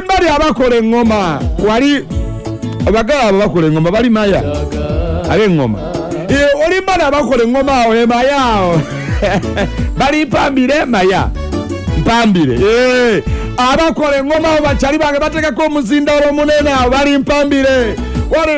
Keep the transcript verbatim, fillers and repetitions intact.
olimbali abakola engoma wali abagala abakola engoma bali maya ale engoma eh olimbali abakola engoma awo emaya awo bali pambire maya mpambire eh abakola engoma bachali bange batekako omuzindalo munene awo bali mpambire.